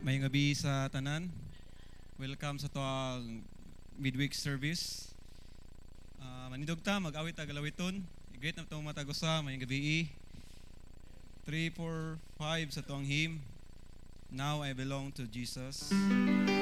Mayong gabi sa tanan. Welcome sa tuang midweek service. Manindog ta, mag-awit agalawiton. Great na itong matagusa, mayong gabi. 3, 4, 5 sa tuang hymn. Now I belong to Jesus.